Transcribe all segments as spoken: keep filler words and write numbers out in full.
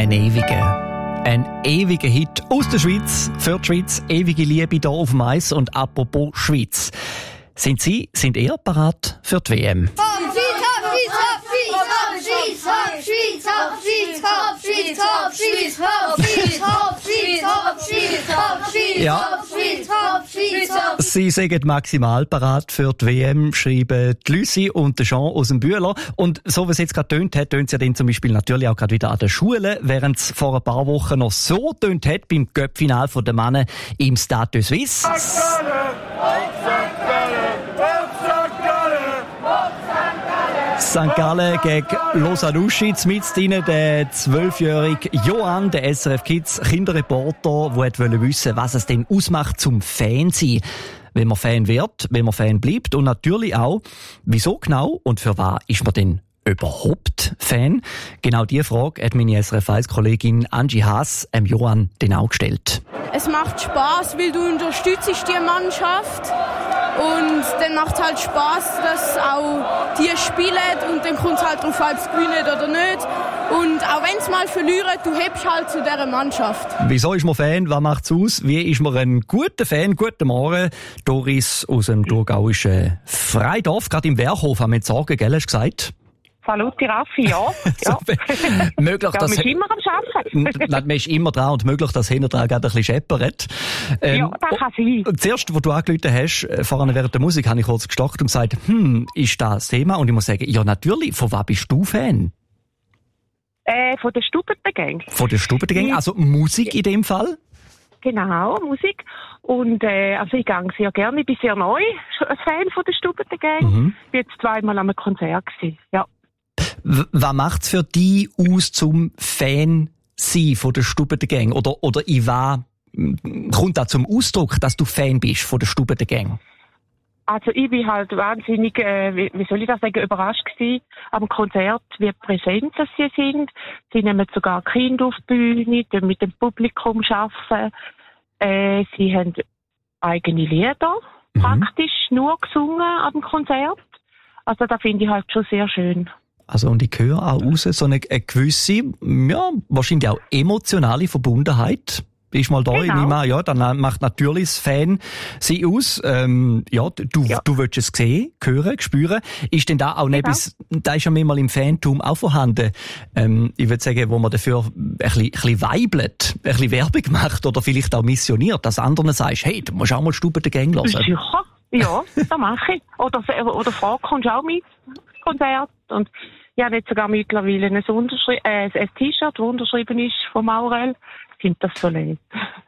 Ein ewiger. Ein ewiger Hit aus der Schweiz, für die Schweiz, ewige Liebe hier auf dem Eis. Und apropos Schweiz. Sind Sie, sind ihr parat für die W M? Ja, Sie sind maximal parat für die W M, schreiben die Lucy und der Jean aus dem Bühler. Und so wie es jetzt gerade tönt hat, tönt es ja dann zum Beispiel natürlich auch gerade wieder an den Schulen, während es vor ein paar Wochen noch so tönt hat beim Cup-Final der Männer im Stade de Suisse. Sankt Gallen gegen Lausanne Uschitz, mit ihnen der zwölfjährige Johann, der S R F Kids Kinderreporter, der wollte wissen, was es denn ausmacht zum Fan sein. Wenn man Fan wird, wenn man Fan bleibt und natürlich auch, wieso genau und für was ist man denn überhaupt Fan? Genau diese Frage hat meine S R F eins Kollegin Angie Haas ähm, Johann den auch gestellt. Es macht Spaß, weil du unterstützt die Mannschaft. Und dann macht es halt Spaß, dass auch die spielen und dann kommt es halt darauf an, ob sie gewinnen oder nicht. Und auch wenn sie mal verlieren, du hebst halt zu dieser Mannschaft. Wieso ist man Fan? Was macht es aus? Wie ist man ein guter Fan? Guten Morgen, Doris aus dem thurgauischen Freidorf, gerade im Wehrhof, haben wir jetzt sagen, gell, hast du gesagt? Salut, Raffi, ja. ja. möglich, ja, dass man ist immer am Arbeiten. Nein, man ist immer dran und möglich, dass hinten dran gerade ein bisschen scheppert. Ähm, ja, das kann sein. Zuerst, wo du angerufen hast, vorhin während der Musik, habe ich kurz gestochen und gesagt, hm, ist das das Thema? Und ich muss sagen, ja natürlich, von was bist du Fan? Äh, von der Stubentengang. Von der Stubentengang, also Musik in dem Fall? Genau, Musik. Und äh, also ich gehe sehr gerne, ich bin sehr neu, ein Fan von der Stubentengang. Mhm. Ich war jetzt zweimal am Konzert gewesen, ja. Was macht es für dich aus zum Fan sein von der Stubentengang? Oder, oder in was kommt da zum Ausdruck, dass du Fan bist von der Stubentengang? Also ich bin halt wahnsinnig, äh, wie, wie soll ich das sagen, überrascht gewesen am Konzert, wie präsent das sie sind. Sie nehmen sogar Kinder auf die Bühne, die mit dem Publikum arbeiten. Äh, sie haben eigene Lieder, mhm. praktisch nur gesungen am Konzert. Also das finde ich halt schon sehr schön. Also, und ich höre auch raus, so eine, eine gewisse, ja, wahrscheinlich auch emotionale Verbundenheit. Ist mal da, genau. Ich nehme an, ja, dann macht natürlich das Fan sie aus. Ähm, ja, du, ja. du willst es sehen, hören, spüren. Ist denn da auch genau. etwas, da ist ja manchmal im Fantum auch vorhanden, ähm, ich würde sagen, wo man dafür ein bisschen, ein bisschen weibelt, ein bisschen Werbung macht oder vielleicht auch missioniert, dass anderen sagst, hey, du musst auch mal Stubentengang hören. Sicher, ja, das mache ich. Oder, oder Frau, kommst du auch mit? Konzert. Und ich habe jetzt sogar mittlerweile ein, Unterschri- äh, ein T-Shirt, das unterschrieben ist von Maurel. Ich finde das so leid.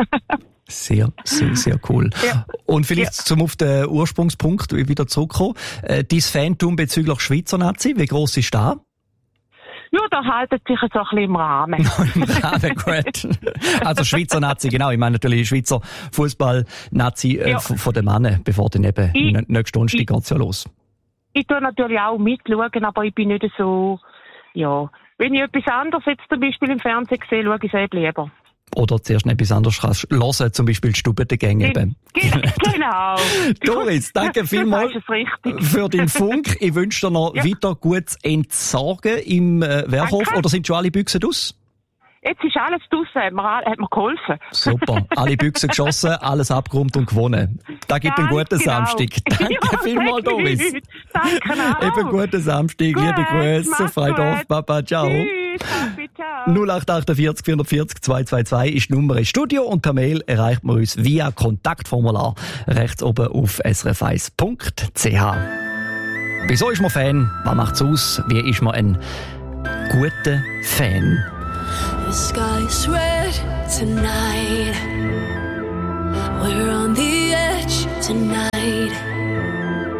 Sehr, sehr, sehr cool. Ja. Und vielleicht ja. zum auf den Ursprungspunkt wieder zurückkommen. Äh, dein Fantum bezüglich Schweizer Nazi, wie gross ist das? Ja, da haltet sich so ein bisschen im Rahmen. Im Rahmen, gut. Also Schweizer Nazi, genau. Ich meine natürlich Schweizer Fußball-Nazi äh, ja. von den Männern, bevor dann eben ich, nächste Stunde geht es ja los. Ich tue natürlich auch mitschauen, aber ich bin nicht so, ja. Wenn ich etwas anderes jetzt zum Beispiel im Fernsehen sehe, schaue ich es eben lieber. Oder zuerst etwas anderes kannst hören, zum Beispiel die Stubentengang eben. Genau. Doris, danke vielmals für den Funk. Ich wünsche dir noch ja. weiter gutes Entsorgen im äh, Wehrhof. Danke. Oder sind schon alle Büchsen aus? Jetzt ist alles draussen, hat mir geholfen. Super, alle Büchsen geschossen, alles abgeräumt und gewonnen. Da gibt einen guten genau. Samstag. Danke ja, vielmals, Doris. Danke auch. Eben guten Samstag, gut, liebe Grüße zu Freidorf, Papa, ciao. Tschüss, Papi, ciao. null acht acht vier vier vier null zwei zwei zwei ist die Nummer ins Studio und per Mail erreicht man uns via Kontaktformular rechts oben auf s r f eins punkt c h. Wieso ist man Fan? Was macht's aus? Wie ist man ein guter Fan? The sky's red tonight. We're on the edge tonight.